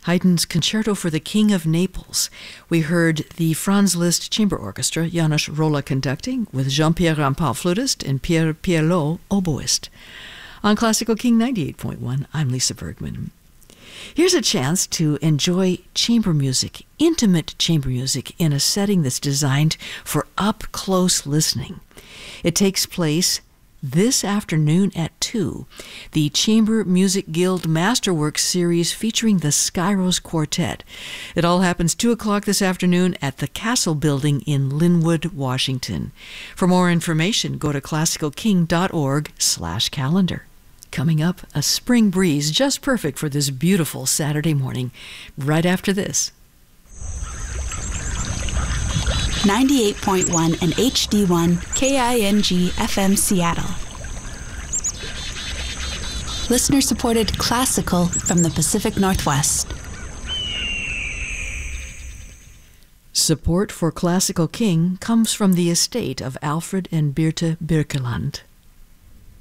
Haydn's Concerto for the King of Naples. We heard the Franz Liszt Chamber Orchestra, Janos Rolla conducting, with Jean-Pierre Rampal, flutist, and Pierre Pierlot, oboist. On Classical King 98.1, I'm Lisa Bergman. Here's a chance to enjoy chamber music, intimate chamber music, in a setting that's designed for up-close listening. It takes place this afternoon at 2, the Chamber Music Guild Masterworks series featuring the Skyros Quartet. It all happens 2 o'clock this afternoon at the Castle Building in Linwood, Washington. For more information, go to classicalking.org/calendar. Coming up, a spring breeze just perfect for this beautiful Saturday morning, right after this. 98.1 and HD1 KING FM Seattle. Listener-supported classical from the Pacific Northwest. Support for Classical King comes from the estate of Alfred and Birte Birkeland.